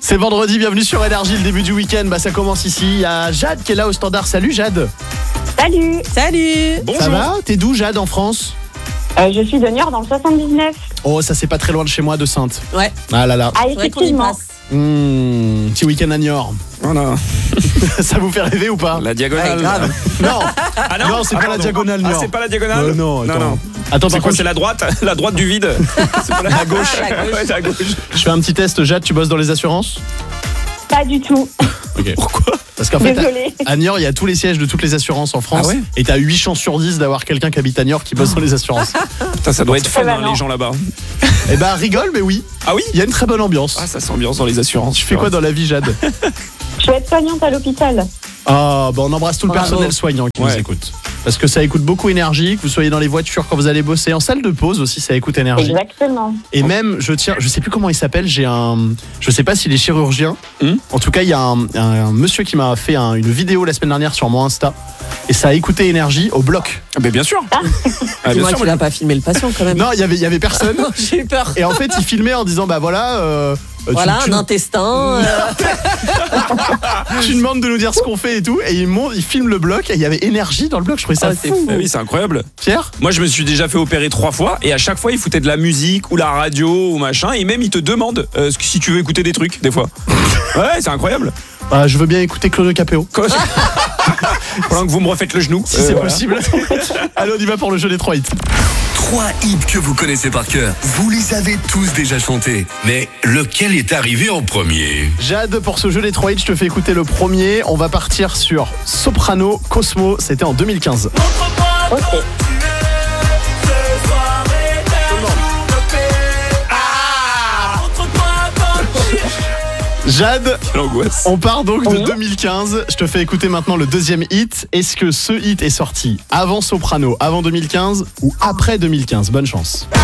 C'est vendredi, bienvenue sur Énergie, le début du week-end, ça commence ici. Il y a Jade qui est là au standard. Salut Jade. Salut. Bonjour. Ça va? T'es d'où Jade en France? Je suis de Niort dans le 79. Oh, ça c'est pas très loin de chez moi, de Sainte. Ouais. Ah là là. Ah, C'est vrai qu'on y effectivement. passe. Petit week-end à Niort. Voilà. Ça vous fait rêver ou pas? La diagonale. Ouais, grave. Non, Ah non, c'est pas la pardon. diagonale Niort. Ah, c'est pas la diagonale. Non, attends. non. Attends, C'est par quoi? contre, C'est la droite du vide. C'est pas à gauche. À gauche. Ouais, c'est à gauche. Je fais un petit test. Jade, tu bosses dans les assurances? Pas du tout. Ok. Pourquoi? Parce qu'en fait, Désolée. à Niort, il y a tous les sièges de toutes les assurances en France. Ah ouais? Et t'as 8 chances sur 10 d'avoir quelqu'un qui habite à Niort qui bosse dans les assurances. Putain, ça doit être fun, bah non. les gens là-bas. Eh bah, rigole, mais oui. Ah oui? Il y a une très bonne ambiance. Ah, ça s'ambiance dans les assurances. Tu fais quoi dans la vie, Jade? Je vais être soignante à l'hôpital. Ah, on embrasse tout le Bravo. personnel soignant qui nous Ouais. écoute. Parce que ça écoute beaucoup Énergie, que vous soyez dans les voitures quand vous allez bosser, en salle de pause aussi, ça écoute Énergie. Exactement. Et même, je sais plus comment il s'appelle, je sais pas s'il est chirurgien. En tout cas, il y a un monsieur qui m'a fait une vidéo la semaine dernière sur mon Insta. Et ça a écouté Énergie au bloc. Mais bien sûr. Ah, bien Dis-moi sûr. qu'il n'a pas filmé le patient quand même. Non, il y avait personne. J'ai eu peur. Et en fait, il filmait en disant, Voilà, tu un intestin. tu demandes de nous dire ce qu'on fait et tout. Et il filme le bloc et il y avait Énergie dans le bloc. Je trouvais ça Ah, c'est fou. fou. Ah oui, c'est incroyable. Pierre? Moi, je me suis déjà fait opérer 3 fois et à chaque fois, ils foutaient de la musique ou la radio ou machin et même ils te demandent si tu veux écouter des trucs des fois. Ouais, c'est incroyable. Je veux bien écouter Claude Capéo. Pendant que vous me refaites le genou. Si c'est voilà. possible. Allez, on y va pour le jeu des 3 hits. 3 hits que vous connaissez par cœur. Vous les avez tous déjà chantés. Mais lequel est arrivé en premier? Jade, pour ce jeu des 3 hits, je te fais écouter le premier. On va partir sur Soprano, Cosmo. C'était en 2015. Ok. Jade, L'angoisse. on part donc de Oui. 2015. Je te fais écouter maintenant le deuxième hit. Est-ce que ce hit est sorti avant Soprano, avant 2015 ou après 2015? Bonne chance.